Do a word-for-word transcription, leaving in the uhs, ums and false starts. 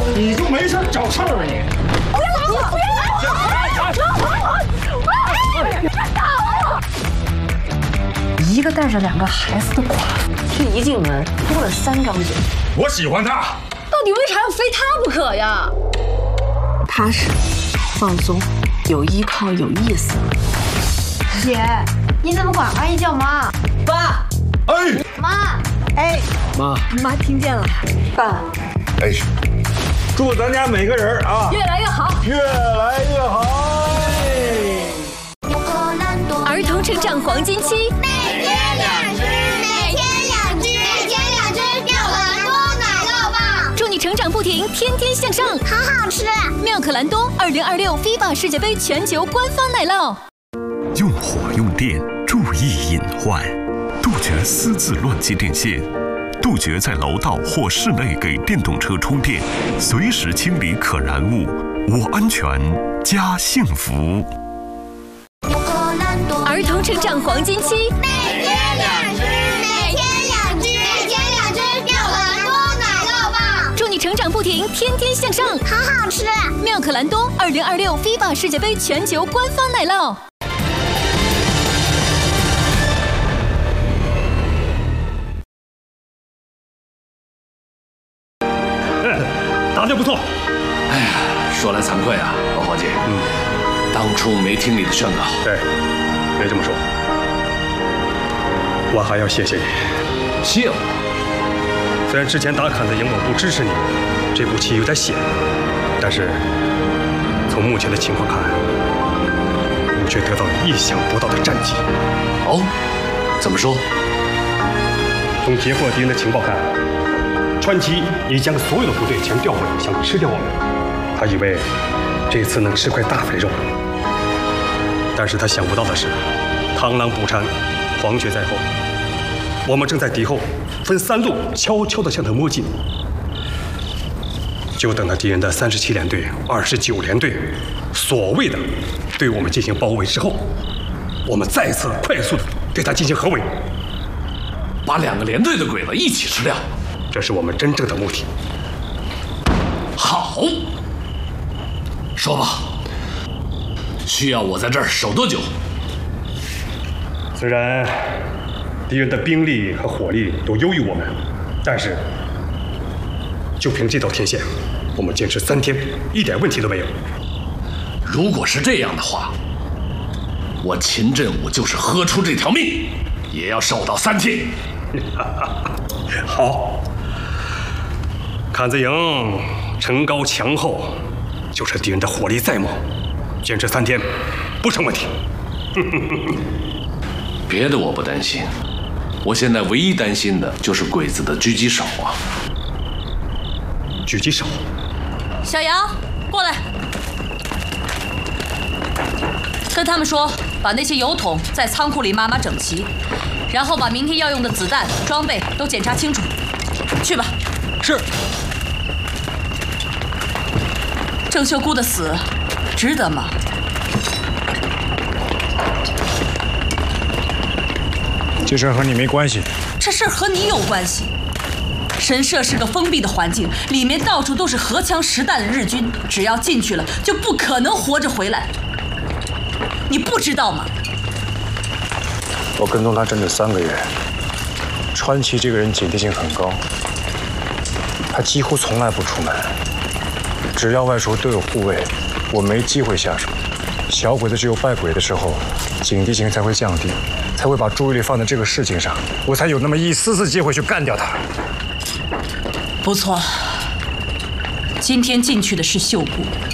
你就没事找事儿啊你！ 不要打我！不要打我！别打我！ 一个带着两个孩子的寡妇，却一进门多了三张嘴。 我喜欢他， 到底为啥要非他不可呀？ 踏实、放松、有依靠、有意思。 姐，你怎么管阿姨叫妈？ 爸， 哎， 妈， 哎， 妈， 妈听见了。爸， 哎，祝咱家每个人啊越来越好， 越来越好。 儿童成长黄金期， 每天两只，每天两只，每天两只妙可蓝多奶酪棒， 祝你成长不停，天天向上， 好好吃。 妙可蓝多二零二六 FIFA 世界杯全球官方奶酪。 用火用电，注意隐患，杜绝私自乱接电线，杜绝在楼道或室内给电动车充电，随时清理可燃物。我安全，家幸福。 儿童成长黄金期， 每天两只，每天两只，每天两只妙可蓝多奶酪棒， 祝你成长不停，天天向上， 好好吃。 妙可蓝多二零二六 FIFA 世界杯全球官方奶酪。 打得不错。 哎呀，说来惭愧啊，王伙计，嗯，当初没听你的劝告。 对，别这么说。我还要谢谢你。 谢我？ 虽然之前打坎子营我不支持你，这步棋有点险，但是从目前的情况看，你却得到了意想不到的战绩。 哦，怎么说？ 从截获敌人的情报看，川崎已将所有的部队全调回，想吃掉我们。他以为这次能吃块大肥肉，但是他想不到的是，螳螂捕蝉，黄雀在后。我们正在敌后分三路悄悄地向他摸进，就等到敌人的三十七联队、二十九联队所谓的对我们进行包围之后，我们再次快速地对他进行合围， 把两个连队的鬼子一起吃掉， 这是我们真正的目的。 好，说吧，需要我在这儿守多久？ 虽然敌人的兵力和火力都优于我们，但是就凭这道天线，我们坚持三天一点问题都没有。 如果是这样的话，我秦振武就是喝出这条命，也要守到三天。 好，坎子营城高墙厚，就是敌人的火力再猛，坚持三天不成问题。 别的我不担心，我现在唯一担心的就是鬼子的狙击手啊。 狙击手？ 小杨，过来，跟他们说，把那些油桶在仓库里码码整齐，然后把明天要用的子弹、装备都检查清楚。去吧。 是。 郑秀姑的死，值得吗？ 这事儿和你没关系。 这事儿和你有关系。神社是个封闭的环境，里面到处都是荷枪实弹的日军，只要进去了，就不可能活着回来。你不知道吗？ 我跟踪他整整三个月，川崎这个人警惕性很高，他几乎从来不出门，只要外出都有护卫，我没机会下手。小鬼子只有败鬼的时候，警惕性才会降低，才会把注意力放在这个事情上，我才有那么一丝丝机会去干掉他。 不错，今天进去的是秀姑，